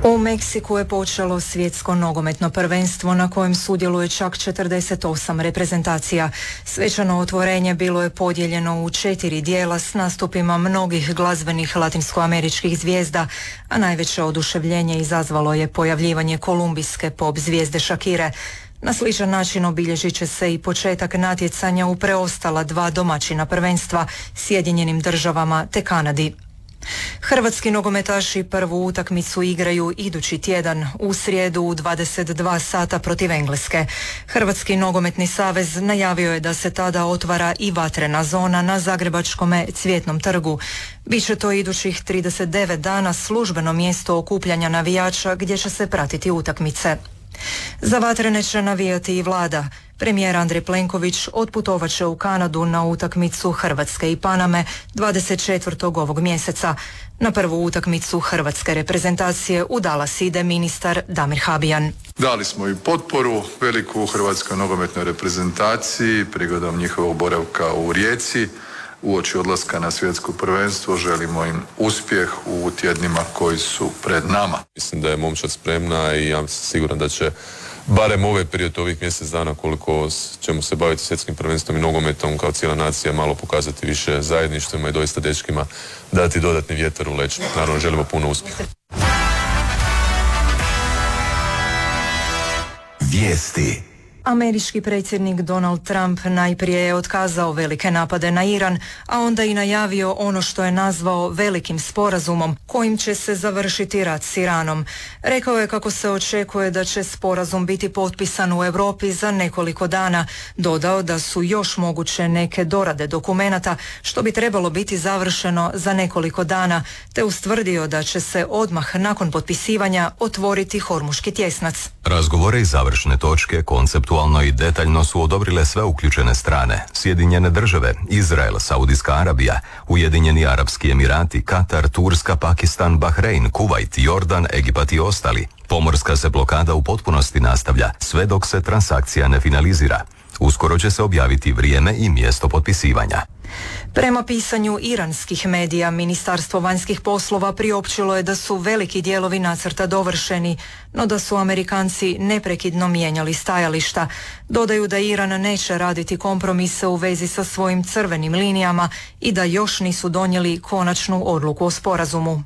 U Meksiku je počelo svjetsko nogometno prvenstvo na kojem sudjeluje čak 48 reprezentacija. Svečano otvorenje bilo je podijeljeno u 4 dijela s nastupima mnogih glazbenih latinskoameričkih zvijezda, a najveće oduševljenje izazvalo je pojavljivanje kolumbijske pop zvijezde Shakire. Na sličan način obilježit će se i početak natjecanja u preostala 2 domaćina prvenstva, Sjedinjenim Državama te Kanadi. Hrvatski nogometaši prvu utakmicu igraju idući tjedan u srijedu u 22 sata protiv Engleske. Hrvatski nogometni savez najavio je da se tada otvara i vatrena zona na zagrebačkome Cvjetnom trgu. Biće to idućih 39 dana službeno mjesto okupljanja navijača gdje će se pratiti utakmice. Za vatrene će navijati i vlada. Premijer Andrej Plenković otputovat će u Kanadu na utakmicu Hrvatske i Paname 24. ovog mjeseca. Na prvu utakmicu hrvatske reprezentacije u Dallas ide ministar Damir Habijan. Dali smo i potporu veliku hrvatskoj nogometnoj reprezentaciji prigodom njihovog boravka u Rijeci. Uoči odlaska na svjetsko prvenstvo želimo im uspjeh u tjednima koji su pred nama. Mislim da je momčad spremna i ja sam siguran da će barem ovaj period ovih mjesec dana koliko ćemo se baviti svjetskim prvenstvom i nogometom kao cijela nacija malo pokazati više zajedništvima i doista dečkima dati dodatni vjetar u leđa. Naravno želimo puno uspjeha. Vijesti. Američki predsjednik Donald Trump najprije je otkazao velike napade na Iran, a onda i najavio ono što je nazvao velikim sporazumom kojim će se završiti rat s Iranom. Rekao je kako se očekuje da će sporazum biti potpisan u Europi za nekoliko dana. Dodao da su još moguće neke dorade dokumenata što bi trebalo biti završeno za nekoliko dana, te ustvrdio da će se odmah nakon potpisivanja otvoriti Hormuški tjesnac. Razgovore i završne točke konceptualno i detaljno su odobrile sve uključene strane: Sjedinjene Države, Izrael, Saudijska Arabija, Ujedinjeni Arapski Emirati, Katar, Turska, Pakistan, Bahrein, Kuvajt, Jordan, Egipat i ostali. Pomorska se blokada u potpunosti nastavlja sve dok se transakcija ne finalizira. Uskoro će se objaviti vrijeme i mjesto potpisivanja. Prema pisanju iranskih medija, Ministarstvo vanjskih poslova priopćilo je da su veliki dijelovi nacrta dovršeni, no da su Amerikanci neprekidno mijenjali stajališta. Dodaju da Iran neće raditi kompromise u vezi sa svojim crvenim linijama i da još nisu donijeli konačnu odluku o sporazumu.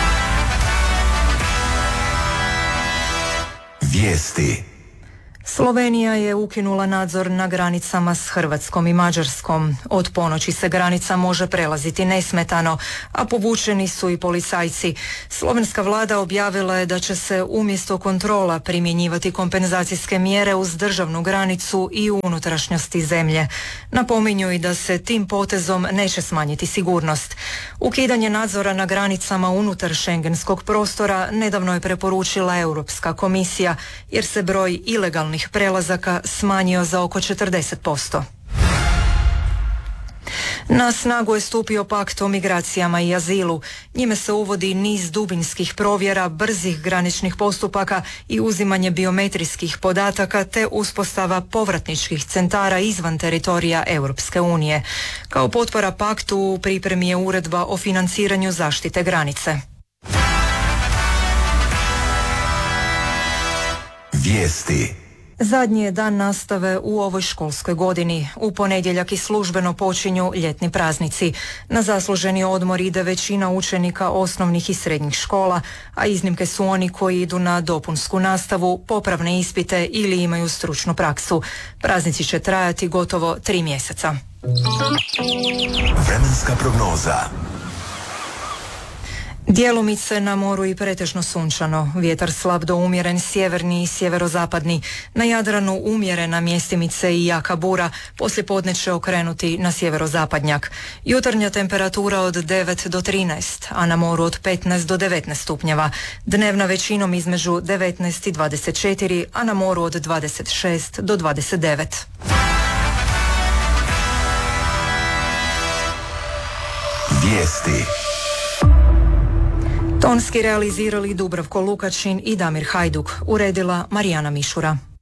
Vijesti. Slovenija je ukinula nadzor na granicama s Hrvatskom i Mađarskom. Od ponoći se granica može prelaziti nesmetano, a povučeni su i policajci. Slovenska vlada objavila je da će se umjesto kontrola primjenjivati kompenzacijske mjere uz državnu granicu i u unutrašnjosti zemlje. Napominju i da se tim potezom neće smanjiti sigurnost. Ukidanje nadzora na granicama unutar šengenskog prostora nedavno je preporučila Europska komisija, jer se broj ilegalnih prelazaka smanjio za oko 40%. Na snagu je stupio pakt o migracijama i azilu. Njime se uvodi niz dubinskih provjera, brzih graničnih postupaka i uzimanje biometrijskih podataka te uspostava povratničkih centara izvan teritorija Europske unije. Kao potpora paktu u pripremi je uredba o financiranju zaštite granice. Vijesti. Zadnji je dan nastave u ovoj školskoj godini. U ponedjeljak i službeno počinju ljetni praznici. Na zasluženi odmor ide većina učenika osnovnih i srednjih škola, a iznimke su oni koji idu na dopunsku nastavu, popravne ispite ili imaju stručnu praksu. Praznici će trajati gotovo 3 mjeseca. Vremenska prognoza. Djelomice na moru i pretežno sunčano. Vjetar slab do umjeren sjeverni i sjeverozapadni. Na Jadranu umjerena mjestimice i jaka bura. Poslijepodne će okrenuti na sjeverozapadnjak. Jutarnja temperatura od 9 do 13, a na moru od 15 do 19 stupnjeva. Dnevna većinom između 19 i 24, a na moru od 26 do 29. Vijesti. Tonski realizirali Dubravko Lukačin i Damir Hajduk, uredila Marijana Mišura.